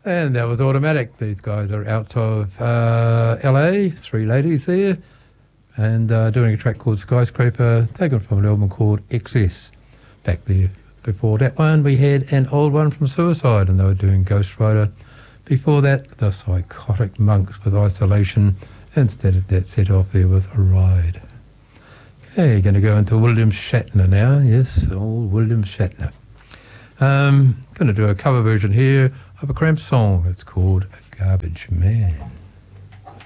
And that was Automatic. These guys are out of LA, three ladies there, and doing a track called Skyscraper, taken from an album called Excess. Back there before that one, we had an old one from Suicide, and they were doing Ghost Rider. Before that, the Psychotic Monks with Isolation. Instead of that, set off there with A Ride. Okay, going to go into William Shatner now. Yes, old William Shatner. Going to do a cover version here of a Cramp song. It's called Garbage Man.